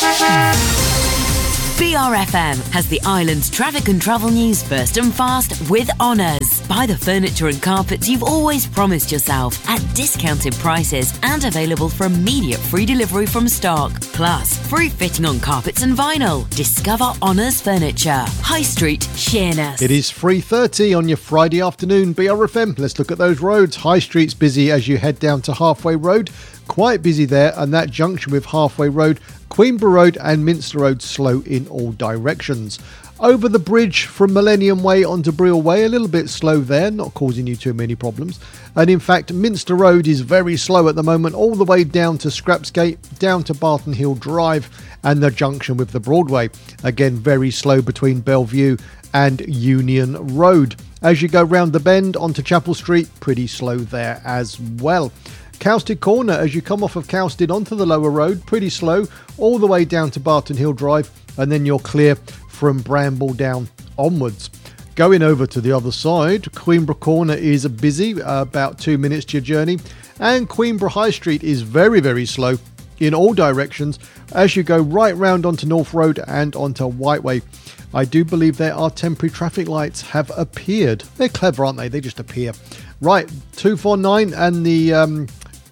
BRFM has the island's traffic and travel news first and fast with Honours. Buy the furniture and carpets you've always promised yourself at discounted prices and available for immediate free delivery from stock. Plus, free fitting on carpets and vinyl. Discover Honours Furniture. High Street, Sheerness. It is 3:30 on your Friday afternoon, BRFM. Let's look at those roads. High Street's busy as you head down to Halfway Road. Quite busy there, and that junction with Halfway Road, Queenborough Road and Minster Road slow in all directions. Over the bridge from Millennium Way onto Brill Way, a little bit slow there, not causing you too many problems. And in fact, Minster Road is very slow at the moment, all the way down to Scrapsgate, down to Barton Hill Drive and the junction with the Broadway. Again, very slow between Bellevue and Union Road. As you go round the bend onto Chapel Street, pretty slow there as well. Cowsted Corner, as you come off of Cowsted onto the lower road, pretty slow, all the way down to Barton Hill Drive, and then you're clear from Bramble down onwards. Going over to the other side, Queenborough Corner is busy, about 2 minutes to your journey, and Queenborough High Street is very, very slow in all directions as you go right round onto North Road and onto Whiteway. I do believe there are temporary traffic lights have appeared. They're clever, aren't they? They just appear. Right, 249 and the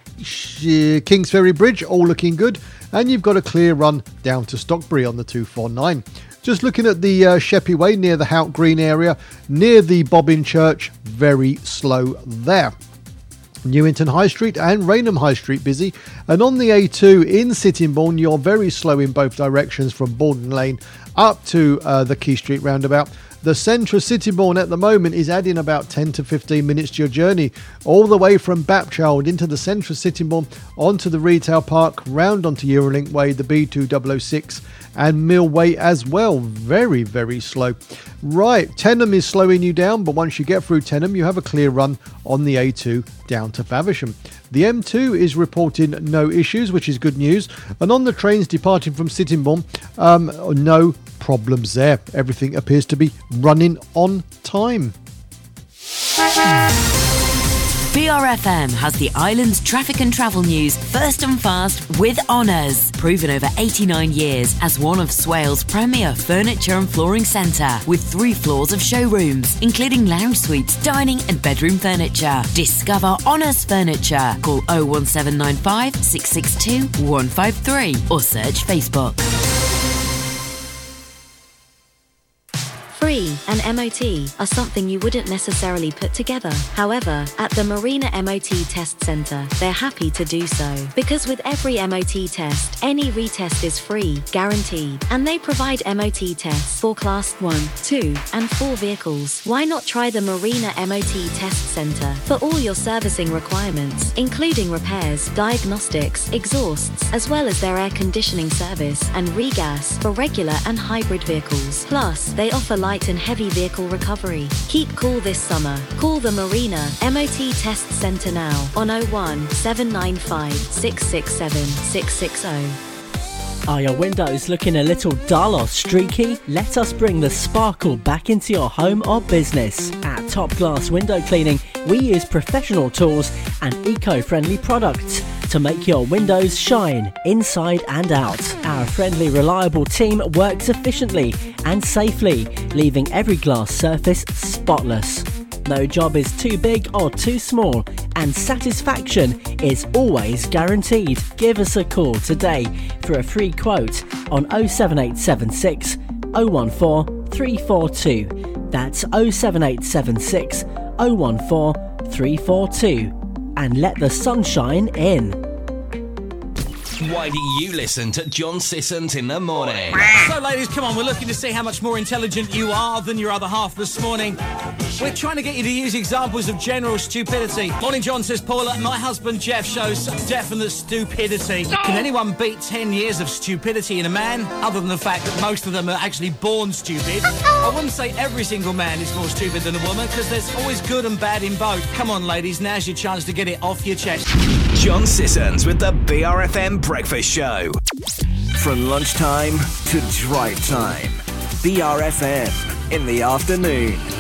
Kings Ferry Bridge, all looking good, and you've got a clear run down to Stockbury on the 249. Just looking at the Sheppey Way near the Hout Green area, near the Bobbin Church, very slow there. Newington High Street and Rainham High Street busy, and on the A2 in Sittingbourne you're very slow in both directions from Borden Lane up to the Key Street roundabout. The centre of Sittingbourne at the moment is adding about 10 to 15 minutes to your journey, all the way from Bapchild into the centre of Sittingbourne, onto the retail park, round onto Eurolink Way, the B2006 and Mill Way as well. Very, very slow. Right, Tenham is slowing you down, but once you get through Tenham, you have a clear run on the A2 down to Faversham. The M2 is reporting no issues, which is good news. And on the trains departing from Sittingbourne, no problems there. Everything appears to be running on time. BRFM has the island's traffic and travel news first and fast with Honours. Proven over 89 years as one of Swales' premier furniture and flooring centre, with 3 floors of showrooms, including lounge suites, dining and bedroom furniture. Discover Honours Furniture. Call 01795 662 153 or search Facebook. Free and MOT are something you wouldn't necessarily put together. However, at the Marina MOT Test Centre, they're happy to do so. Because with every MOT test, any retest is free, guaranteed. And they provide MOT tests for Class 1, 2 and 4 vehicles. Why not try the Marina MOT Test Centre for all your servicing requirements, including repairs, diagnostics, exhausts, as well as their air conditioning service and regas for regular and hybrid vehicles. Plus, they offer light and heavy vehicle recovery. Keep cool this summer. Call the Marina MOT Test Centre now on 01 795 667 660. Are your windows looking a little dull or streaky? Let us bring the sparkle back into your home or business. At Top Glass Window Cleaning, we use professional tools and eco-friendly products to make your windows shine inside and out. Our friendly, reliable team works efficiently and safely, leaving every glass surface spotless. No job is too big or too small, and satisfaction is always guaranteed. Give us a call today for a free quote on 07876 014 342. That's 07876 014 342. And let the sunshine in. Why do you listen to John Sissons in the morning? So, ladies, come on, we're looking to see how much more intelligent you are than your other half this morning. We're trying to get you to use examples of general stupidity. Morning, John, says Paula. My husband, Jeff, shows definite stupidity. Can anyone beat 10 years of stupidity in a man, other than the fact that most of them are actually born stupid? I wouldn't say every single man is more stupid than a woman, because there's always good and bad in both. Come on, ladies, now's your chance to get it off your chest. John Sissons with the BRFM Breakfast Show. From lunchtime to drive time. BRFM in the afternoon.